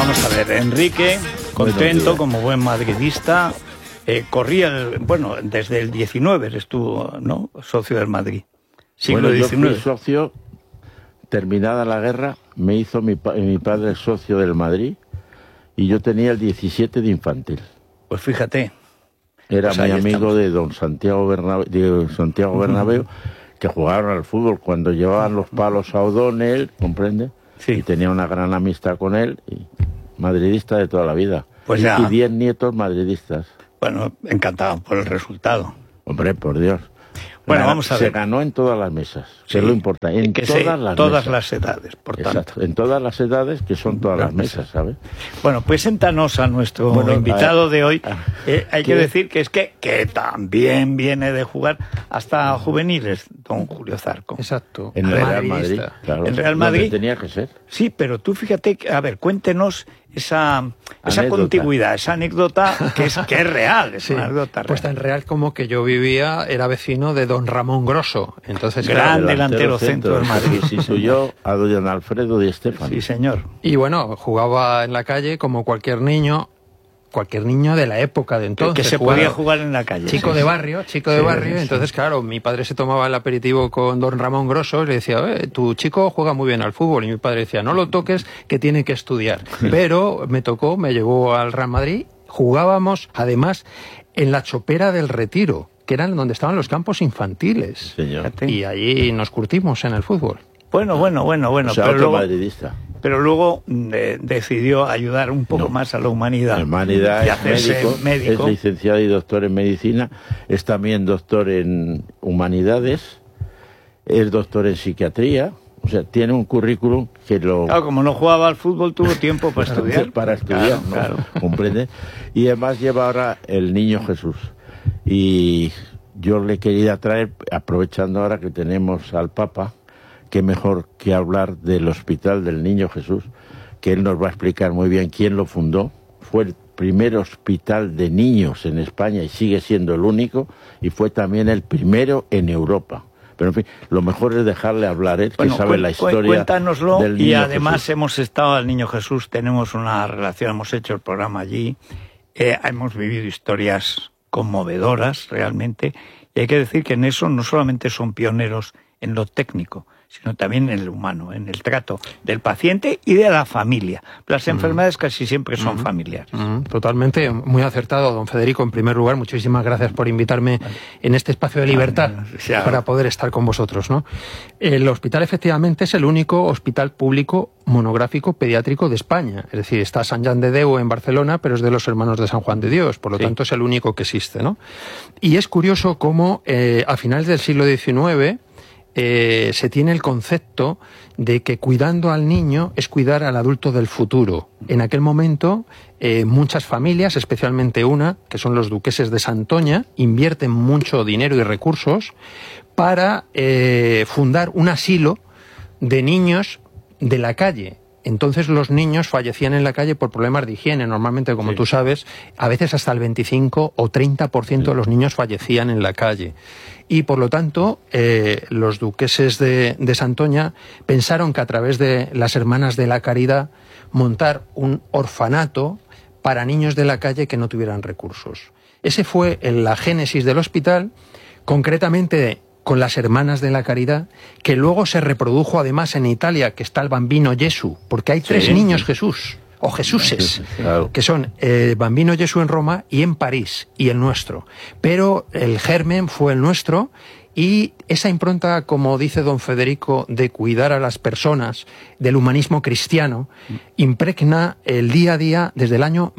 vamos a ver, Enrique, contento como buen madridista, corría, desde el 19 estuvo, ¿no?, socio del Madrid, siglo XIX. Yo fui socio, terminada la guerra, me hizo mi padre socio del Madrid y yo tenía el 17 de infantil. Pues fíjate. Era pues mi amigo de don Santiago Bernabéu, que jugaron al fútbol cuando llevaban los palos a O'Donnell, ¿comprende? Sí. Y tenía una gran amistad con él, y madridista de toda la vida. Pues ya. Y 10 nietos madridistas. Bueno, encantado por el resultado. Hombre, por Dios. Bueno, vamos a ver. Se ganó en todas las mesas, sí, que es lo importante. En todas las edades, por tanto. Exacto, en todas las edades, que son todas las mesas, ¿sabes? Bueno, preséntanos a nuestro invitado de hoy. Hay que decir que que también viene de jugar hasta juveniles, don Julio Zarco. Exacto. En el Real Madrid, claro. El Real Madrid. Tenía que ser. Sí, pero tú fíjate, a ver, cuéntenos esa contigüidad, esa anécdota que es real, es una anécdota real. Pues tan real como que yo vivía, era vecino de don Ramón Grosso. Entonces, gran delantero centro del Madrid. Sí, suyo a don Alfredo Di Stéfano. Sí, señor. Y bueno, jugaba en la calle como cualquier niño de la época de entonces. Que se podía jugar en la calle. Chico de barrio. Entonces, claro, mi padre se tomaba el aperitivo con don Ramón Grosso y le decía, tu chico juega muy bien al fútbol. Y mi padre decía, no lo toques, que tiene que estudiar. Pero me llevó al Real Madrid. Jugábamos, además, en la Chopera del Retiro, que eran donde estaban los campos infantiles. Señor. Y allí nos curtimos en el fútbol. O sea, pero luego, madridista. Pero luego decidió ayudar un poco más a la humanidad. La humanidad, y es médico, es licenciado y doctor en medicina, es también doctor en humanidades, es doctor en psiquiatría, o sea, tiene un currículum que lo... Claro, como no jugaba al fútbol, tuvo tiempo para estudiar. Para estudiar, claro. ¿Comprende? Y además lleva ahora el Niño Jesús. Y yo le quería traer, aprovechando ahora que tenemos al Papa, qué mejor que hablar del Hospital del Niño Jesús, que él nos va a explicar muy bien quién lo fundó. Fue el primer hospital de niños en España y sigue siendo el único, y fue también el primero en Europa. Pero en fin, lo mejor es dejarle hablar, que sabe la historia. Cuéntanoslo, del Niño y además Jesús. Hemos estado al Niño Jesús, tenemos una relación, hemos hecho el programa allí, hemos vivido historias conmovedoras realmente, y hay que decir que en eso no solamente son pioneros en lo técnico, sino también en el humano, en el trato del paciente y de la familia. Las enfermedades casi siempre son familiares. Totalmente, muy acertado, don Federico. En primer lugar, muchísimas gracias por invitarme en este espacio de libertad para poder estar con vosotros, ¿no? El hospital, efectivamente, es el único hospital público monográfico pediátrico de España. Es decir, está Sant Jan de Déu en Barcelona, pero es de los Hermanos de San Juan de Dios, por lo tanto es el único que existe, ¿no? Y es curioso cómo a finales del siglo XIX se tiene el concepto de que cuidando al niño es cuidar al adulto del futuro. En aquel momento, muchas familias, especialmente una, que son los duqueses de Santoña, invierten mucho dinero y recursos para fundar un asilo de niños de la calle. Entonces los niños fallecían en la calle por problemas de higiene. Normalmente, como tú sabes, a veces hasta el 25 o 30% de los niños fallecían en la calle. Y por lo tanto, los duqueses de Santoña pensaron que a través de las Hermanas de la Caridad montar un orfanato para niños de la calle que no tuvieran recursos. Ese fue la génesis del hospital, concretamente con las Hermanas de la Caridad, que luego se reprodujo además en Italia, que está el Bambino Gesù, porque hay tres niños Jesús, o Jesuses, que son Bambino Gesù en Roma y en París, y el nuestro. Pero el germen fue el nuestro, y esa impronta, como dice don Federico, de cuidar a las personas, del humanismo cristiano, impregna el día a día desde el año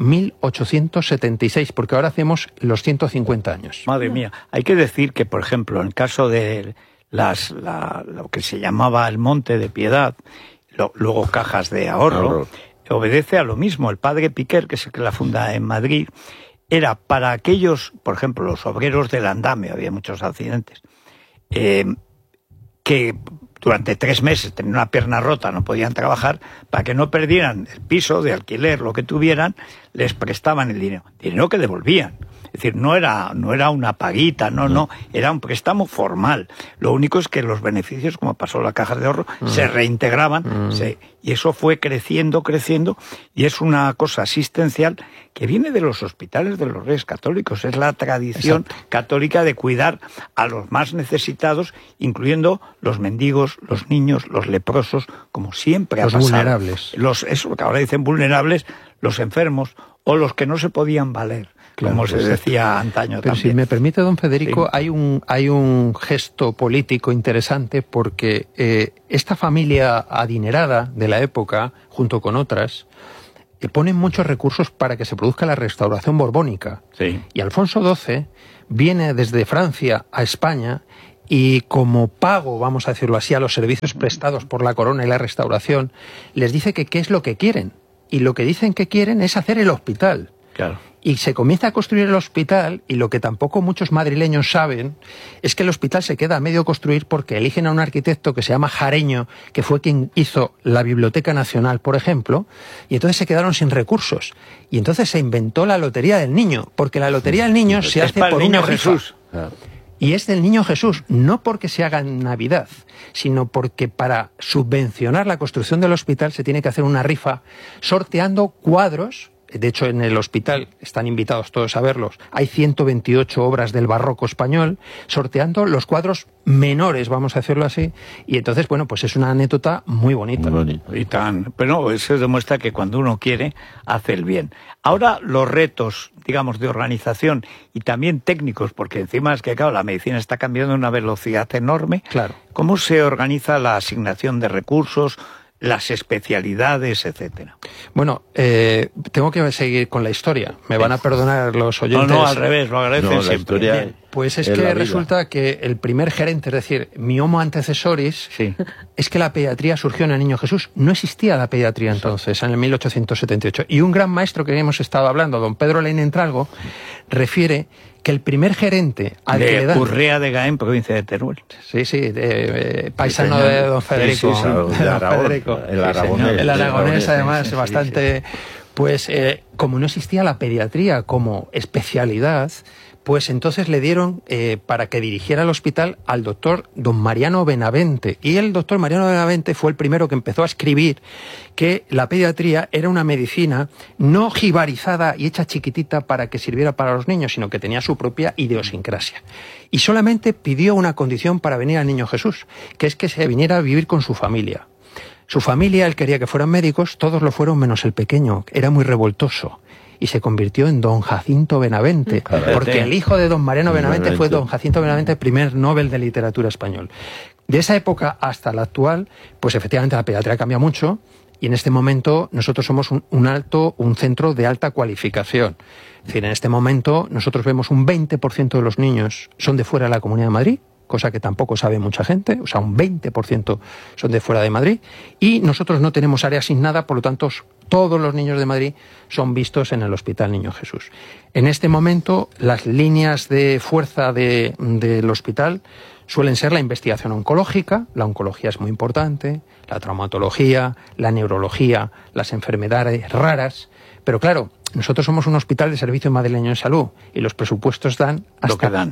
1876, porque ahora hacemos los 150 años. Madre mía, hay que decir que, por ejemplo, en el caso de lo que se llamaba el Monte de Piedad, luego Cajas de Ahorro, obedece a lo mismo. El padre Piquer, que es el que la funda en Madrid, era para aquellos, por ejemplo, los obreros del andamio, había muchos accidentes, que durante 3 meses tenían una pierna rota, no podían trabajar, para que no perdieran el piso de alquiler, lo que tuvieran, les prestaban el dinero que devolvían. Es Es decir, no era una paguita, no, era un préstamo formal. Lo único es que los beneficios, como pasó la Caja de Ahorro, se reintegraban, y eso fue creciendo, y es una cosa asistencial que viene de los hospitales de los Reyes Católicos. Es la tradición católica de cuidar a los más necesitados, incluyendo los mendigos, los niños, los leprosos, como siempre ha pasado. Los vulnerables. Eso que ahora dicen vulnerables, los enfermos o los que no se podían valer. Claro, como se decía antaño. Pero también. Si me permite, don Federico, hay un gesto político interesante, porque esta familia adinerada de la época, junto con otras, ponen muchos recursos para que se produzca la restauración borbónica. Sí. Y Alfonso XII viene desde Francia a España y, como pago, vamos a decirlo así, a los servicios prestados por la corona y la restauración, les dice que qué es lo que quieren. Y lo que dicen que quieren es hacer el hospital. Claro. Y se comienza a construir el hospital, y lo que tampoco muchos madrileños saben es que el hospital se queda a medio construir porque eligen a un arquitecto que se llama Jareño, que fue quien hizo la Biblioteca Nacional, por ejemplo, y entonces se quedaron sin recursos. Y entonces se inventó la Lotería del Niño, porque la Lotería del Niño se hace por una rifa. Jesús. Y es del Niño Jesús, no porque se haga en Navidad, sino porque para subvencionar la construcción del hospital se tiene que hacer una rifa sorteando cuadros. De hecho, en el hospital, están invitados todos a verlos, hay 128 obras del barroco español, sorteando los cuadros menores, vamos a decirlo así, y entonces, bueno, pues es una anécdota muy bonita. Muy bonito. Pero eso demuestra que cuando uno quiere, hace el bien. Ahora, los retos, digamos, de organización y también técnicos, porque encima es que, claro, la medicina está cambiando a una velocidad enorme. Claro. ¿Cómo se organiza la asignación de recursos, las especialidades, etcétera? Bueno, tengo que seguir con la historia. Me van a perdonar los oyentes. No, al revés, lo agradecen siempre. Bien, pues es que resulta que el primer gerente, es decir, mi homo antecesoris, es que la pediatría surgió en el Niño Jesús. No existía la pediatría entonces, en el 1878. Y un gran maestro que hemos estado hablando, don Pedro Leinentralgo, refiere que el primer gerente al que le dan... Urrea de Gaén, provincia de Teruel. Sí, paisano de don Federico. El aragonés, además, bastante... Pues como no existía la pediatría como especialidad, pues entonces le dieron para que dirigiera el hospital al doctor don Mariano Benavente. Y el doctor Mariano Benavente fue el primero que empezó a escribir que la pediatría era una medicina no jibarizada y hecha chiquitita para que sirviera para los niños, sino que tenía su propia idiosincrasia. Y solamente pidió una condición para venir al Niño Jesús, que es que se viniera a vivir con su familia. Su familia, él quería que fueran médicos, todos lo fueron menos el pequeño, era muy revoltoso. Y se convirtió en don Jacinto Benavente, porque el hijo de don Mariano Benavente fue don Jacinto Benavente, primer Nobel de Literatura español. De esa época hasta la actual, pues efectivamente la pediatría cambia mucho, y en este momento nosotros somos un centro de alta cualificación. Es decir, en este momento nosotros vemos un 20% de los niños son de fuera de la Comunidad de Madrid, cosa que tampoco sabe mucha gente, o sea, un 20% son de fuera de Madrid, y nosotros no tenemos área asignada, por lo tanto, todos los niños de Madrid son vistos en el Hospital Niño Jesús. En este momento, las líneas de fuerza del hospital suelen ser la investigación oncológica, la oncología es muy importante, la traumatología, la neurología, las enfermedades raras, pero claro, nosotros somos un hospital de servicio madrileño de salud y los presupuestos dan hasta lo que dan.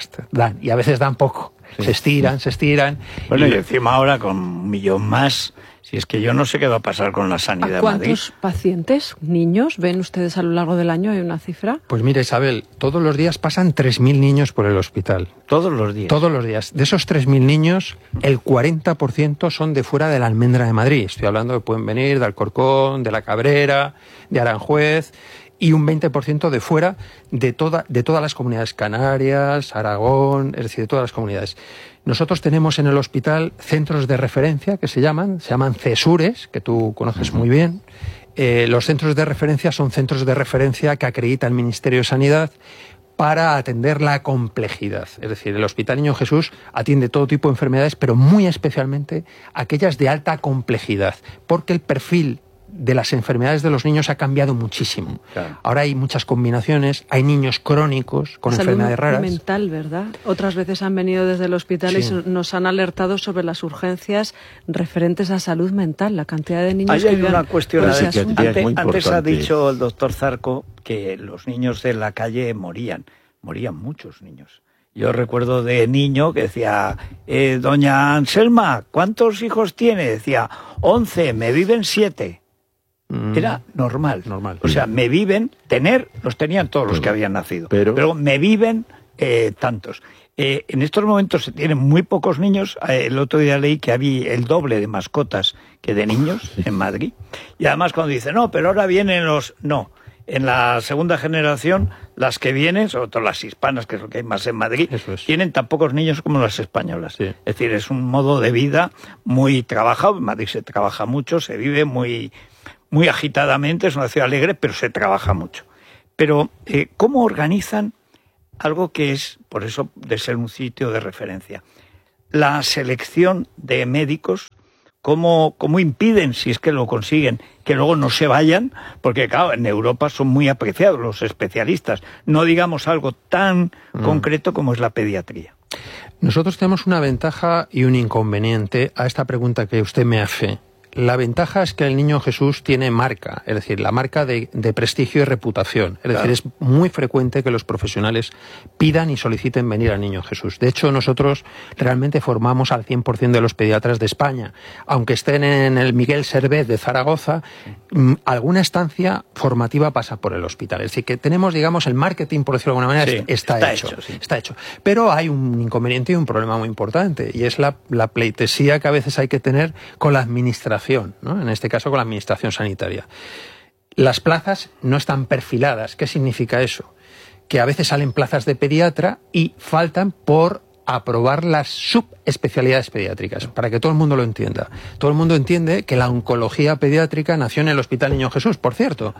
Y a veces dan poco. Sí. Se estiran. Bueno, y encima ahora con 1 millón más, si es que yo no sé qué va a pasar con la sanidad de Madrid. ¿Cuántos pacientes, niños, ven ustedes a lo largo del año? ¿Hay una cifra? Pues mire, Isabel, todos los días pasan 3.000 niños por el hospital. ¿Todos los días? Todos los días. De esos 3.000 niños, el 40% son de fuera de la Almendra de Madrid. Estoy hablando de que pueden venir de Alcorcón, de La Cabrera, de Aranjuez, y un 20% de fuera de todas las comunidades canarias, Aragón, es decir, de todas las comunidades. Nosotros tenemos en el hospital centros de referencia que se llaman CESURES, que tú conoces muy bien. Los centros de referencia son centros de referencia que acredita el Ministerio de Sanidad para atender la complejidad. Es decir, el Hospital Niño Jesús atiende todo tipo de enfermedades, pero muy especialmente aquellas de alta complejidad, porque el perfil de las enfermedades de los niños ha cambiado muchísimo. Claro. Ahora hay muchas combinaciones, hay niños crónicos con enfermedades raras. Salud mental, ¿verdad? Otras veces han venido desde el hospital y nos han alertado sobre las urgencias referentes a salud mental, la cantidad de niños que hay una cuestión. Antes ha dicho el doctor Zarco que los niños de la calle morían muchos niños. Yo recuerdo de niño que decía, doña Anselma, ¿cuántos hijos tiene? Decía, 11, me viven 7. Era normal. O sea, me viven, los tenían todos los que habían nacido, pero me viven tantos. En estos momentos se tienen muy pocos niños. El otro día leí que había el doble de mascotas que de niños en Madrid. Y además cuando dicen, no, pero ahora vienen los... No. En la segunda generación, las que vienen, sobre todo las hispanas, que es lo que hay más en Madrid, tienen tan pocos niños como las españolas. Sí. Es decir, es un modo de vida muy trabajado. En Madrid se trabaja mucho, se vive muy, muy agitadamente, es una ciudad alegre, pero se trabaja mucho. Pero, ¿cómo organizan algo que es, por eso, de ser un sitio de referencia? La selección de médicos. ¿Cómo impiden, si es que lo consiguen, que luego no se vayan? Porque, claro, en Europa son muy apreciados los especialistas. No digamos algo tan concreto como es la pediatría. Nosotros tenemos una ventaja y un inconveniente a esta pregunta que usted me hace. La ventaja es que el Niño Jesús tiene marca, es decir, la marca de prestigio y reputación. Es decir, es muy frecuente que los profesionales pidan y soliciten venir al Niño Jesús. De hecho, nosotros realmente formamos al 100% de los pediatras de España. Aunque estén en el Miguel Servet de Zaragoza, alguna estancia formativa pasa por el hospital. Es decir, que tenemos, digamos, el marketing, por decirlo de alguna manera, está hecho. Está hecho. Pero hay un inconveniente y un problema muy importante, y es la pleitesía que a veces hay que tener con la administración, ¿no? En este caso con la administración sanitaria. Las plazas no están perfiladas. ¿Qué significa eso? Que a veces salen plazas de pediatra y faltan por aprobar las subespecialidades pediátricas, para que todo el mundo lo entienda. Todo el mundo entiende que la oncología pediátrica nació en el Hospital Niño Jesús, por cierto,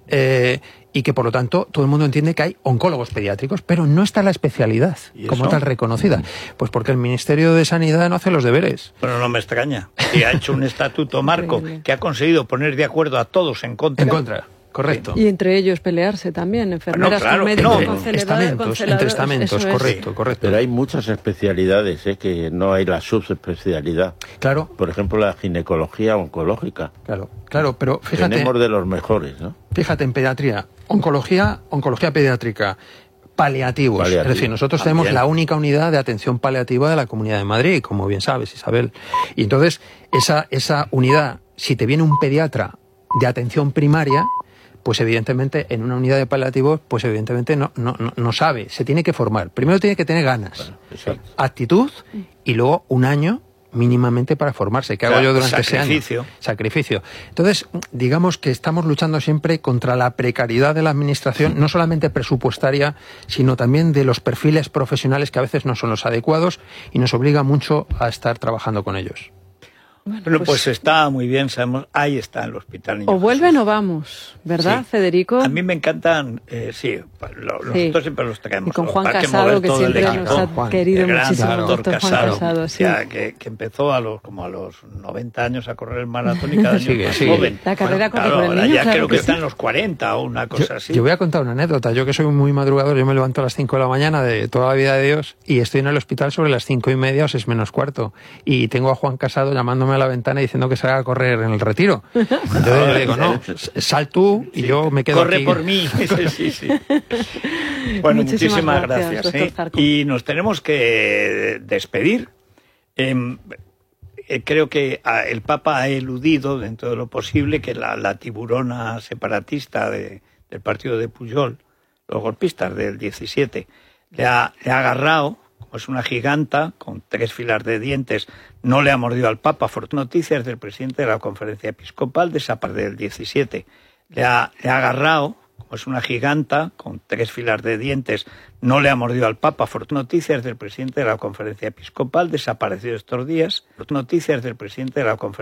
y que por lo tanto todo el mundo entiende que hay oncólogos pediátricos, pero no está la especialidad como tal reconocida. Pues porque el Ministerio de Sanidad no hace los deberes. Pero no me extraña. Y ha hecho un estatuto marco que ha conseguido poner de acuerdo a todos en contra. En contra. Correcto. Y entre ellos pelearse también, enfermeras con médicos, entre estamentos, correcto. Pero hay muchas especialidades, que no hay la subespecialidad. Claro. Por ejemplo, la ginecología oncológica. Claro, pero fíjate... Tenemos de los mejores, ¿no? Fíjate, en pediatría, oncología pediátrica, paliativos. Es decir, nosotros tenemos la única unidad de atención paliativa de la Comunidad de Madrid, como bien sabes, Isabel. Y entonces, esa unidad, si te viene un pediatra de atención primaria, pues evidentemente en una unidad de paliativos, pues evidentemente no sabe, se tiene que formar. Primero tiene que tener ganas, actitud, y luego un año mínimamente para formarse. ¿Qué hago yo durante ese año? Sacrificio. Entonces, digamos que estamos luchando siempre contra la precariedad de la administración, no solamente presupuestaria, sino también de los perfiles profesionales que a veces no son los adecuados y nos obliga mucho a estar trabajando con ellos. Bueno, pues está muy bien, sabemos, ahí está el Hospital Niño Jesús. O vuelven Jesús. O vamos, ¿verdad, Federico? A mí me encantan, nosotros siempre los traemos. Y con Juan Casado, que siempre nos ha querido muchísimo, el doctor Casado, que empezó a los 90 años a correr el maratón y cada año más joven. La carrera corre por el niño, ya creo que está en los 40 o una cosa así. Yo voy a contar una anécdota. Yo que soy muy madrugador, yo me levanto a las 5 de la mañana de toda la vida de Dios y estoy en el hospital sobre las 5:30 o 6 menos cuarto. Y tengo a Juan Casado llamándome a la ventana diciendo que se haga a correr en el Retiro. Entonces le digo, no, sal tú y yo me quedo corre aquí. Corre por mí. Sí. Bueno, muchísimas gracias. Y nos tenemos que despedir. Creo que el Papa ha eludido, dentro de lo posible, que la tiburona separatista del partido de Pujol, los golpistas del 17, le ha agarrado. Como es una giganta, con 3 filas de dientes, no le ha mordido al Papa. Noticias del presidente de la Conferencia Episcopal del 17. Le ha agarrado, como es una giganta, con 3 filas de dientes, no le ha mordido al Papa. Noticias del presidente de la Conferencia Episcopal, desaparecido estos días. Noticias del presidente de la Conferencia